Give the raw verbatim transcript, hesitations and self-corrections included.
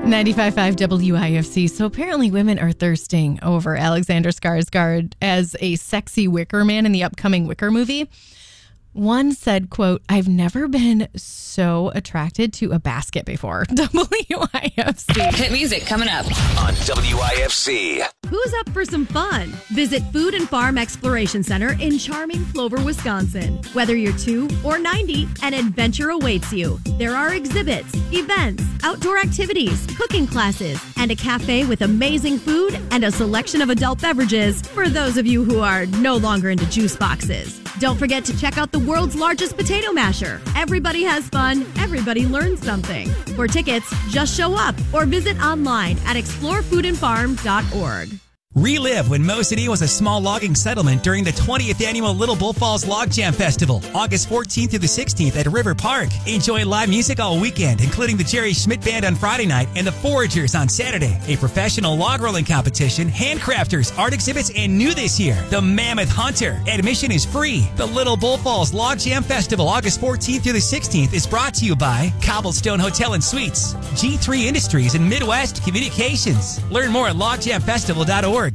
ninety-five point five W I F C. So apparently women are thirsting over Alexander Skarsgård as a sexy Wicker Man in the upcoming Wicker movie. One said, quote, "I've never been so attracted to a basket before." W I F C. Hit music coming up on W I F C. Who's up for some fun? Visit Food and Farm Exploration Center in charming Plover, Wisconsin. Whether you're two or ninety, an adventure awaits you. There are exhibits, events, outdoor activities, cooking classes, and a cafe with amazing food and a selection of adult beverages for those of you who are no longer into juice boxes. Don't forget to check out the world's largest potato masher. Everybody has fun. Everybody learns something. For tickets, just show up or visit online at explore food and farm dot org. Relive when Mo City was a small logging settlement during the twentieth annual Little Bull Falls Log Jam Festival, August fourteenth through the sixteenth at River Park. Enjoy live music all weekend, including the Jerry Schmidt Band on Friday night and the Foragers on Saturday. A professional log rolling competition, handcrafters, art exhibits, and new this year, the Mammoth Hunter. Admission is free. The Little Bull Falls Log Jam Festival, August fourteenth through the sixteenth, is brought to you by Cobblestone Hotel and Suites, G three Industries, and Midwest Communications. Learn more at log jam festival dot org.